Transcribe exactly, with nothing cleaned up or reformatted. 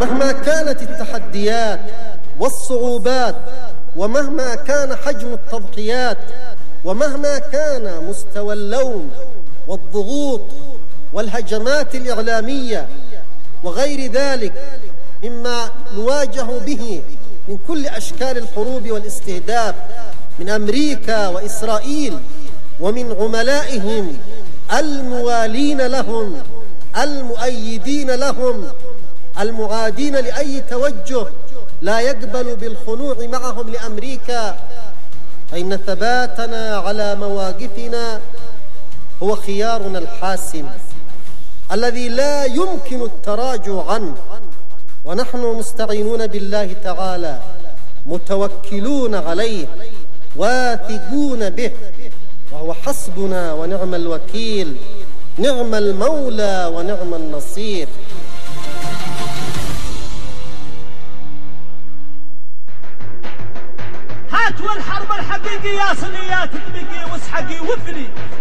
مهما كانت التحديات والصعوبات، ومهما كان حجم التضحيات، ومهما كان مستوى اللوم والضغوط والهجمات الإعلامية وغير ذلك مما نواجه به من كل أشكال الحروب والاستهداف من أمريكا وإسرائيل ومن عملائهم الموالين لهم المؤيدين لهم المعادين لأي توجه لا يقبل بالخنوع معهم لأمريكا، فإن ثباتنا على مواقفنا هو خيارنا الحاسم الذي لا يمكن التراجع عنه، ونحن مستعينون بالله تعالى متوكلون عليه واثقون به، وهو حسبنا ونعم الوكيل، نعم المولى ونعم النصير. هات والحرب الحقيقية صينيات تبقي واسحقي وفلي